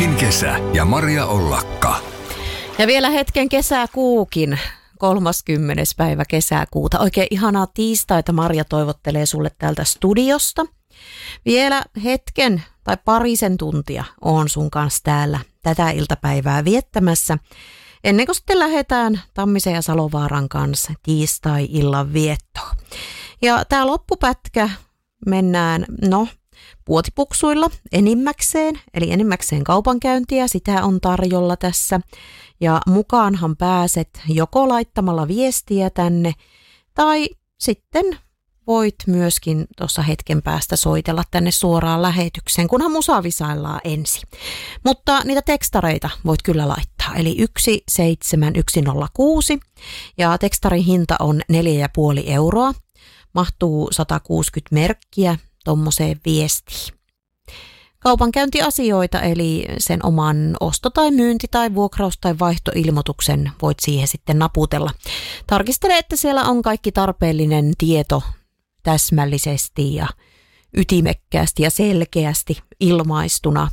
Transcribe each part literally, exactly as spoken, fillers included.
Kuukin kesä ja Maria Ollakka. Ja vielä hetken kesäkuukin, kolmaskymmenes päivä kesäkuuta. Oikein ihanaa tiistaita Maria toivottelee sulle täältä studiosta. Vielä hetken tai parisen tuntia on sun kanssa täällä tätä iltapäivää viettämässä. Ennen kuin sitten lähdetään Tammisen ja Salovaaran kanssa tiistai-illan viettoon. Ja tää loppupätkä mennään, no, puotipuksuilla enimmäkseen, eli enimmäkseen kaupankäyntiä, sitä on tarjolla tässä. Ja mukaanhan pääset joko laittamalla viestiä tänne, tai sitten voit myöskin tuossa hetken päästä soitella tänne suoraan lähetykseen, kunhan musa visaillaan ensin. Mutta niitä tekstareita voit kyllä laittaa, eli yksi seitsemän yksi nolla kuusi, ja tekstarin hinta on neljä pilkku viisi euroa. Mahtuu sata kuusikymmentä merkkiä tommoseen viestiin. Kaupankäyntiasioita, eli sen oman osto- tai myynti- tai vuokraus- tai vaihtoilmoituksen voit siihen sitten naputella. Tarkistele, että siellä on kaikki tarpeellinen tieto täsmällisesti ja ytimekkäästi ja selkeästi ilmaistuna.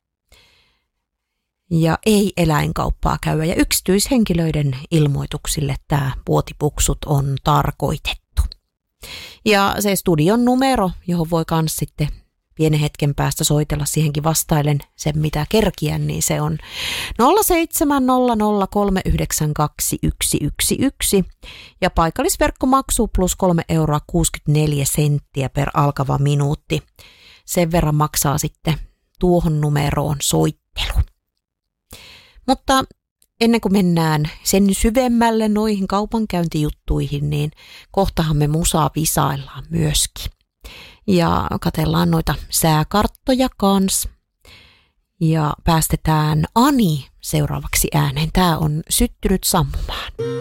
Ja ei eläinkauppaa käydä. Ja yksityishenkilöiden ilmoituksille tämä puotipuksut on tarkoitettu. Ja se studion numero, johon voi myös sitten pienen hetken päästä soitella, siihenkin vastailen sen mitä kerkiän, niin se on nolla seitsemän nolla nolla kolme yhdeksän kaksi yksi yksi yksi ja paikallisverkkomaksu plus kolme euroa kuusikymmentäneljä senttiä per alkava minuutti. Sen verran maksaa sitten tuohon numeroon soittelu. Mutta ennen kuin mennään sen syvemmälle noihin kaupankäyntijuttuihin, niin kohtahan me musaa visaillaan myöskin. Ja katsellaan noita sääkarttoja kans. Ja päästetään Ani seuraavaksi ääneen. Tää on Syttynyt sammumaan.